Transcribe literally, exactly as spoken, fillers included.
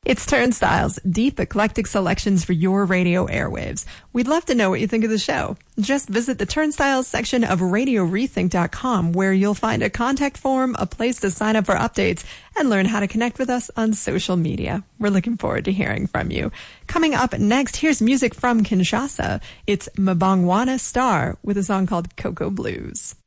It's Turnstiles, deep, eclectic selections for your radio airwaves. We'd love to know what you think of the show. Just visit the Turnstiles section of radio rethink dot com, where you'll find a contact form, a place to sign up for updates, and learn how to connect with us on social media. We're looking forward to hearing from you. Coming up next, here's music from Kinshasa. It's Mbongwana Star with a song called Cocoa Blues.